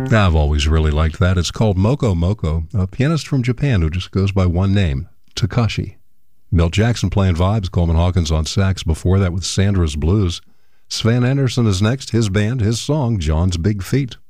I've always really liked that. It's called Moko Moko, a pianist from Japan who just goes by one name, Takashi. Milt Jackson playing vibes, Coleman Hawkins on sax, before that with Sandra's Blues. Sven Anderson is next, his band, his song, John's Big Feet.